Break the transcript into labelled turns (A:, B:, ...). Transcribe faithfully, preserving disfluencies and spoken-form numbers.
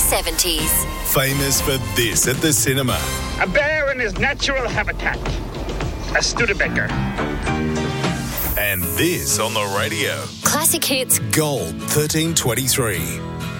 A: seventies.
B: Famous for this at the cinema.
C: A bear in his natural habitat. A Studebaker.
B: And this on the radio.
A: Classic hits.
B: Gold thirteen twenty-three.